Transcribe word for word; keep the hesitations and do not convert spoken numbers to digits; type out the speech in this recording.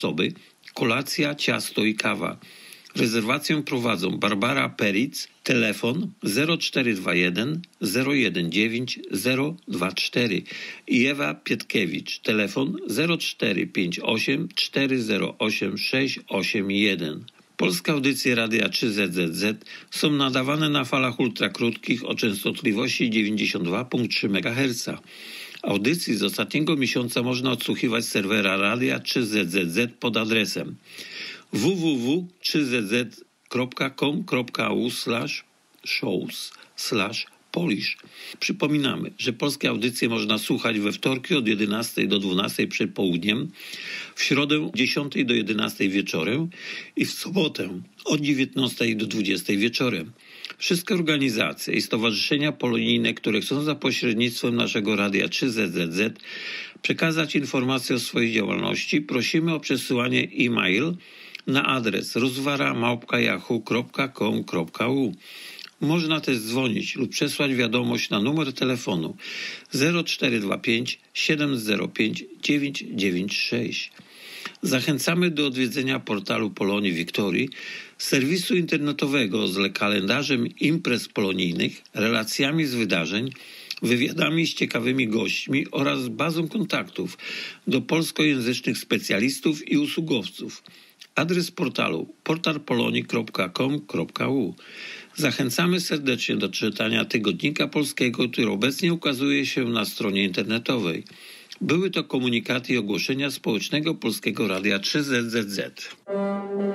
osoby, kolacja, ciasto i kawa. Rezerwację prowadzą Barbara Peritz, telefon zero cztery dwa jeden zero jeden dziewięć zero dwa cztery i Ewa Pietkiewicz, telefon zero cztery pięć osiem cztery zero osiem sześć osiem jeden. Polskie audycje Radia trzy Z Z Z są nadawane na falach ultrakrótkich o częstotliwości dziewięćdziesiąt dwa przecinek trzy megaherca. Audycji z ostatniego miesiąca można odsłuchiwać z serwera Radia trzy Z Z Z pod adresem w w w kropka trzy z z kropka com kropka a u slash shows slash polish. Przypominamy, że polskie audycje można słuchać we wtorki od jedenastej do dwunastej przed południem, w środę od dziesiątej do jedenastej wieczorem i w sobotę od dziewiętnastej do dwudziestej wieczorem. Wszystkie organizacje i stowarzyszenia polonijne, które chcą za pośrednictwem naszego Radia trzy Z Z Z przekazać informacje o swojej działalności, prosimy o przesyłanie e-mail na adres rozwara małpka yahoo kropka com kropka a u. Można też dzwonić lub przesłać wiadomość na numer telefonu zero cztery dwa pięć siedem zero pięć dziewięć dziewięć sześć. Zachęcamy do odwiedzenia portalu Polonii Wiktorii, serwisu internetowego z kalendarzem imprez polonijnych, relacjami z wydarzeń, wywiadami z ciekawymi gośćmi oraz bazą kontaktów do polskojęzycznych specjalistów i usługowców. Adres portalu portalpolonii kropka com kropka a u. Zachęcamy serdecznie do czytania Tygodnika Polskiego, który obecnie ukazuje się na stronie internetowej. Były to komunikaty i ogłoszenia Społecznego Polskiego Radia trzy Z Z Z.